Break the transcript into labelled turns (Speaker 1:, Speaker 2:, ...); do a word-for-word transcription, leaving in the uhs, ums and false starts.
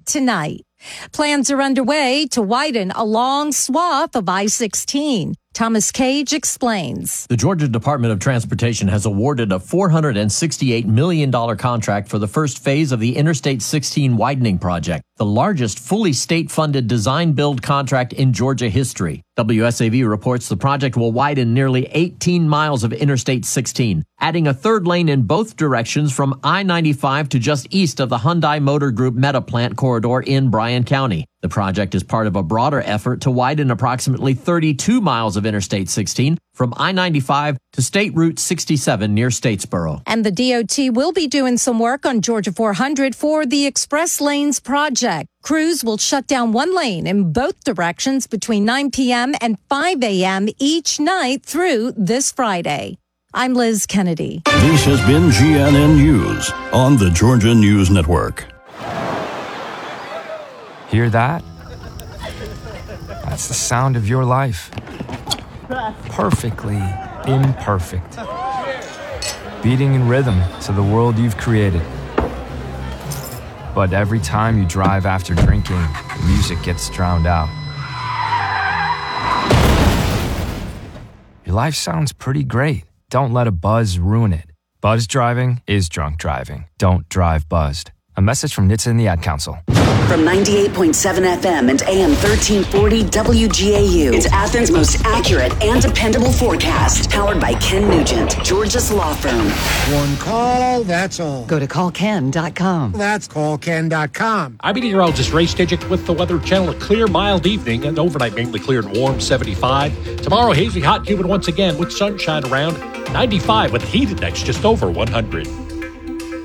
Speaker 1: tonight. Plans are underway to widen a long swath of I sixteen. Thomas Cage explains.
Speaker 2: The Georgia Department of Transportation has awarded a four hundred sixty-eight million dollars contract for the first phase of the Interstate sixteen widening project, the largest fully state-funded design-build contract in Georgia history. W S A V reports the project will widen nearly eighteen miles of Interstate sixteen, adding a third lane in both directions from I ninety-five to just east of the Hyundai Motor Group Meta Plant corridor in Bryan County. The project is part of a broader effort to widen approximately thirty-two miles of Interstate sixteen from I ninety-five to State Route sixty-seven near Statesboro.
Speaker 1: And the D O T will be doing some work on Georgia four hundred for the Express Lanes project. Crews will shut down one lane in both directions between nine p.m. and five a.m. each night through this Friday. I'm Liz Kennedy.
Speaker 3: This has been G N N News on the Georgia News Network.
Speaker 4: Hear that? That's the sound of your life. Perfectly imperfect. Beating in rhythm to the world you've created. But every time you drive after drinking, the music gets drowned out. Your life sounds pretty great. Don't let a buzz ruin it. Buzz driving is drunk driving. Don't drive buzzed. A message from N H T S A and the Ad Council.
Speaker 5: From ninety-eight point seven F M and A M thirteen forty W G A U, it's Athens' most accurate and dependable forecast. Powered by Ken Nugent, Georgia's law firm.
Speaker 6: One call, that's all.
Speaker 7: Go to call ken dot com.
Speaker 6: That's call ken dot com.
Speaker 8: I'm meteorologist Ray Stidgick with the Weather Channel. A clear, mild evening. An overnight mainly clear and warm, seventy-five. Tomorrow, hazy, hot, humid once again with sunshine around. ninety-five with heat index just over one hundred.